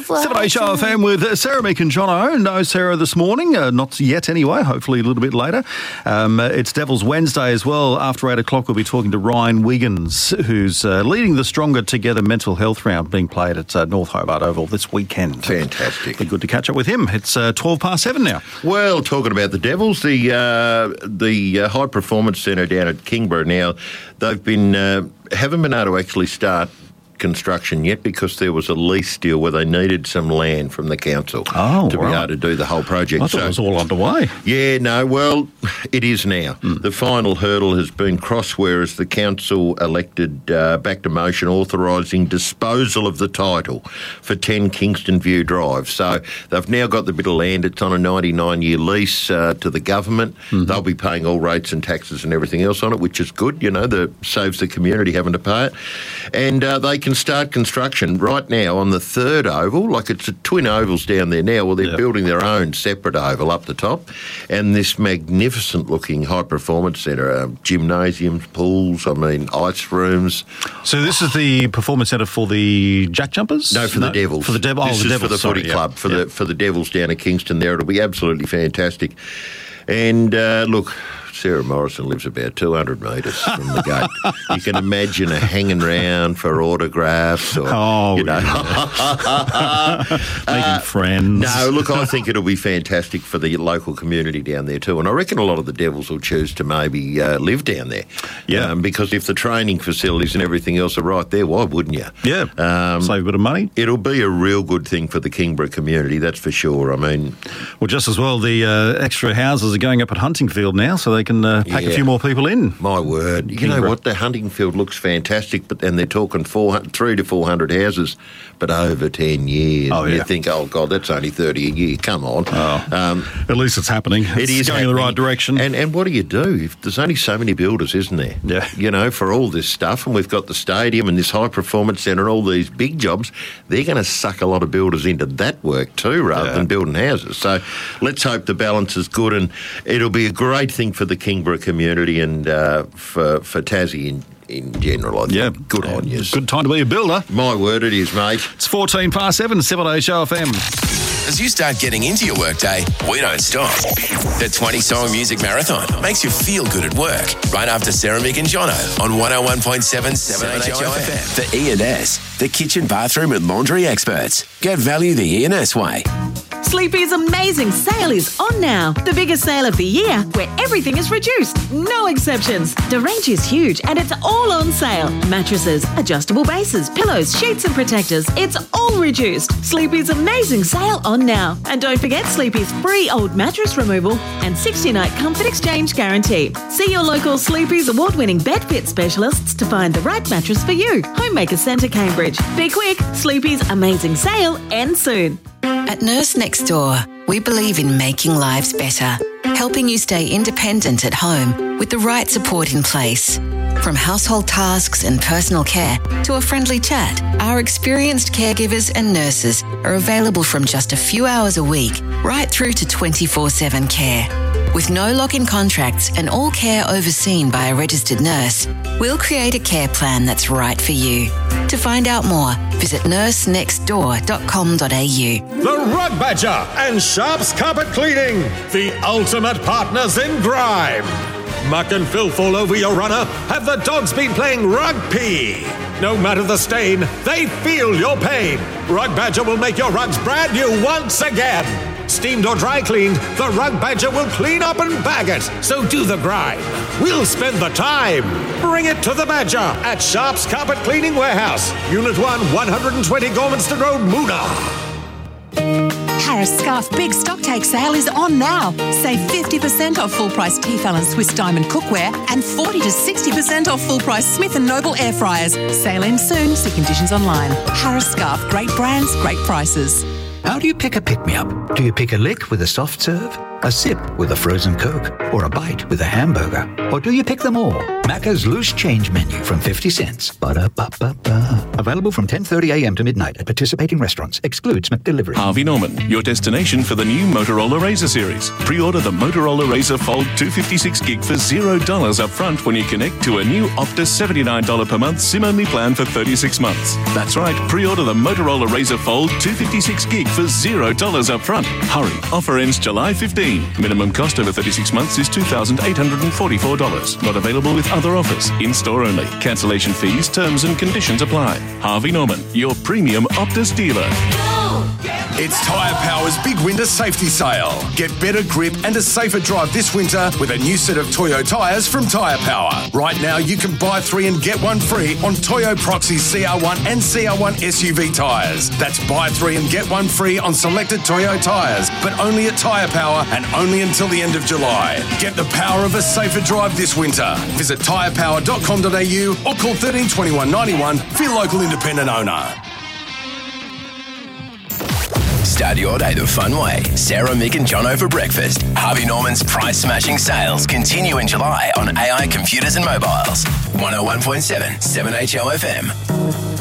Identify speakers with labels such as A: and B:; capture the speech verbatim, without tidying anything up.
A: seven A Show F M with Sarah, Mick and Jono. No Sarah this morning, uh, not yet anyway, hopefully a little bit later. Um, uh, it's Devil's Wednesday as well. After eight o'clock we'll be talking to Ryan Wiggins, who's uh, leading the Stronger Together mental health round being played at uh, North Hobart Oval this weekend.
B: Fantastic.
A: Be good to catch up with him. It's uh, twelve past seven now.
B: Well, talking about the Devils, the uh, the uh, High Performance Centre down at Kingborough now, they've been uh, haven't been able to actually start construction yet because there was a lease deal where they needed some land from the council
A: oh,
B: to
A: right.
B: be able to do the whole project.
A: I thought
B: so,
A: it was all underway.
B: Yeah, no, well, it is now. Mm. The final hurdle has been crossed, whereas the council elected uh, back to motion authorising disposal of the title for ten Kingston View Drive. So they've now got the bit of land. It's on a ninety-nine year lease uh, to the government. Mm-hmm. They'll be paying all rates and taxes and everything else on it, which is good. You know, that saves the community having to pay it. And uh, they can start construction right now on the third oval. Like, it's a twin ovals down there now. Well, they're yep. building their own separate oval up the top, and this magnificent looking high performance centre, uh, gymnasiums, pools, I mean ice rooms.
A: So this is the performance centre for the Jack Jumpers?
B: No, for no, the Devils.
A: For the Devils.
B: This
A: oh, the
B: is
A: Devils,
B: for the
A: sorry,
B: footy
A: yeah.
B: club, for
A: yeah.
B: the for the Devils down at Kingston there. It'll be absolutely fantastic. And uh, look, Sarah Morrison lives about two hundred metres from the gate. You can imagine her hanging around for autographs or,
A: oh,
B: you know.
A: Yeah. Making
B: uh,
A: friends.
B: No, look, I think it'll be fantastic for the local community down there too. And I reckon a lot of the Devils will choose to maybe uh, live down there.
A: Yeah.
B: Um, because if the training facilities and everything else are right there, why wouldn't you?
A: Yeah. Um, Save a bit of money.
B: It'll be a real good thing for the Kingborough community, that's for sure. I mean...
A: Well, just as well, the uh, extra houses are going up at Huntingfield now, so they can uh, pack yeah. a few more people in.
B: My word. You know what? The Huntingfield looks fantastic, but and they're talking four, three to four hundred houses, but over ten years.
A: Oh,
B: and
A: yeah.
B: you think, oh, God, that's only thirty a year. Come on.
A: Oh.
B: Um,
A: At least it's happening. It's
B: it is
A: going
B: happening.
A: in the right direction.
B: And and what do you do? If there's only so many builders, isn't there?
A: Yeah.
B: You know, for all this stuff, and we've got the stadium and this high performance centre and all these big jobs, they're going to suck a lot of builders into that work too, rather yeah. than building houses. So let's hope the balance is good, and it'll be a great thing for the Kingborough community and uh, for, for Tassie in, in general. I think.
A: Yeah.
B: Good on you.
A: Good time to be a builder.
B: My word, it is, mate.
A: It's fourteen past seven, seven A Show F M.
C: As you start getting into your workday, we don't stop. The twenty-song music marathon makes you feel good at work. Right after Sarah, Mick and Jono on one oh one point seven, seven H O F M. The E and S, the kitchen, bathroom and laundry experts. Get value the E and S way.
D: Sleepy's amazing sale is on now. The biggest sale of the year, where everything is reduced. No exceptions. The range is huge and it's all on sale. Mattresses, adjustable bases, pillows, sheets and protectors. It's all reduced. Sleepy's amazing sale on now. And don't forget Sleepy's free old mattress removal and sixty night comfort exchange guarantee. See your local Sleepy's award-winning bed fit specialists to find the right mattress for you. Homemaker Centre, Cambridge. Be quick. Sleepy's amazing sale ends soon.
E: At Nurse Next Door, we believe in making lives better, helping you stay independent at home with the right support in place. From household tasks and personal care to a friendly chat, our experienced caregivers and nurses are available from just a few hours a week right through to twenty-four seven care. With no lock-in contracts and all care overseen by a registered nurse, we'll create a care plan that's right for you. To find out more, visit nurse next door dot com dot a u.
F: The Rug Badger and Sharps Carpet Cleaning, the ultimate partners in grime. Muck and filth all over your runner. Have the dogs been playing rugby? No matter the stain, they feel your pain. Rug Badger will make your rugs brand new once again. Steamed or dry cleaned, the Rug Badger will clean up and bag it. So do the grime. We'll spend the time. Bring it to the Badger at Sharps Carpet Cleaning Warehouse, Unit one, one twenty Gormanston Road, Moona.
G: Harris Scarf Big Stock Take Sale is on now. Save fifty percent off full price Tefal Swiss Diamond cookware and forty to sixty percent off full price Smith and Noble air fryers. Sale ends soon. See conditions online. Harris Scarf, great brands, great prices.
H: How do you pick a pick-me-up? Do you pick a lick with a soft serve, a sip with a frozen Coke, or a bite with a hamburger? Or do you pick them all? Macca's Loose Change Menu from fifty cents. Ba-da-ba-ba-ba. Available from ten thirty a m to midnight at participating restaurants. Excludes McDelivery.
I: Harvey Norman, your destination for the new Motorola Razr series. Pre-order the Motorola Razr Fold two fifty-six gig for zero dollars up front when you connect to a new Optus seventy-nine dollars per month SIM-only plan for thirty-six months. That's right, pre-order the Motorola Razr Fold two fifty-six gig for zero dollars up front. Hurry, offer ends July fifteenth. Minimum cost over thirty-six months is two thousand eight hundred forty-four dollars. Not available with other offers. In-store only. Cancellation fees, terms and conditions apply. Harvey Norman, your premium Optus dealer.
J: It's Tyre Power's big winter safety sale. Get better grip and a safer drive this winter with a new set of Toyo tyres from Tyre Power. Right now, you can buy three and get one free on Toyo Proxy C R one and C R one S U V tyres. That's buy three and get one free on selected Toyo tyres, but only at Tyre Power and only until the end of July. Get the power of a safer drive this winter. Visit tyre power dot com dot a u or call thirteen twenty-one ninety-one for your local independent owner.
C: Start your day the fun way. Sarah, Mick and Jono for breakfast. Harvey Norman's price-smashing sales continue in July on A I computers and mobiles. one oh one point seven, seven H O F M.